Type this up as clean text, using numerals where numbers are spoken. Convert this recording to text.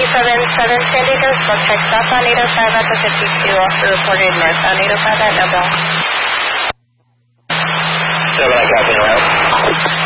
277 San Diego, Smoke check southbound 805 at the 52, also reported northbound 805 at Nobel.